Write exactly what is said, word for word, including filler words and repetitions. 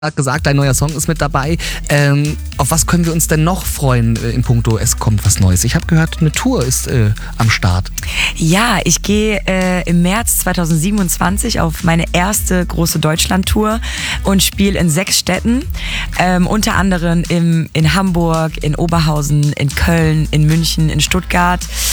gesagt, dein neuer Song ist mit dabei. Ähm, auf was können wir uns denn noch freuen äh, in puncto Es kommt was Neues? Ich habe gehört, eine Tour ist äh, am Start. Ja, ich gehe äh, im März zweitausendsiebenundzwanzig auf meine erste große Deutschland-Tour und spiele in sechs Städten, ähm, unter anderem im, in Hamburg, in Oberhausen, in Köln, in München, in Stuttgart.